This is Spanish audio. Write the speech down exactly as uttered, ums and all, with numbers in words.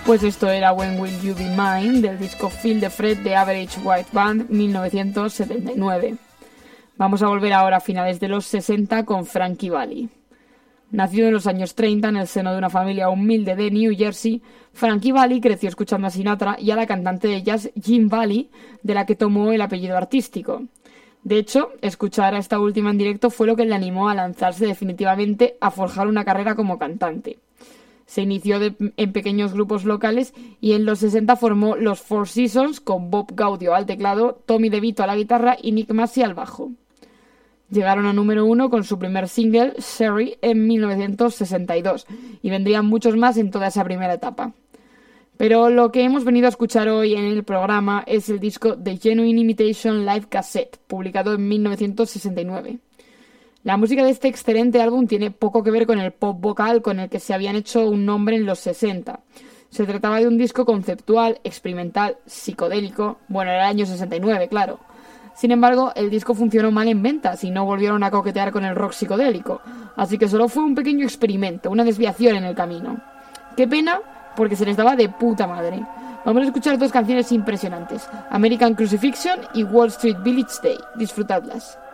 Pues esto era When Will You Be Mine, del disco Feel the Fret de Average White Band, mil novecientos setenta y nueve. Vamos a volver ahora a finales de los sesenta con Frankie Valli. Nacido en los años treinta en el seno de una familia humilde de New Jersey, Frankie Valli creció escuchando a Sinatra y a la cantante de jazz Jim Valli, de la que tomó el apellido artístico. De hecho, escuchar a esta última en directo fue lo que le animó a lanzarse definitivamente a forjar una carrera como cantante. Se inició de, en pequeños grupos locales y en los sesenta formó los Four Seasons con Bob Gaudio al teclado, Tommy DeVito a la guitarra y Nick Massey al bajo. Llegaron a número uno con su primer single, Sherry, en mil novecientos sesenta y dos, y vendrían muchos más en toda esa primera etapa. Pero lo que hemos venido a escuchar hoy en el programa es el disco The Genuine Imitation Live Cassette, publicado en mil novecientos sesenta y nueve. La música de este excelente álbum tiene poco que ver con el pop vocal con el que se habían hecho un nombre en los sesenta. Se trataba de un disco conceptual, experimental, psicodélico, bueno, era el año sesenta y nueve, claro. Sin embargo, el disco funcionó mal en ventas y no volvieron a coquetear con el rock psicodélico, así que solo fue un pequeño experimento, una desviación en el camino. Qué pena, porque se les daba de puta madre. Vamos a escuchar dos canciones impresionantes, American Crucifixion y Wall Street Village Day. Disfrutadlas.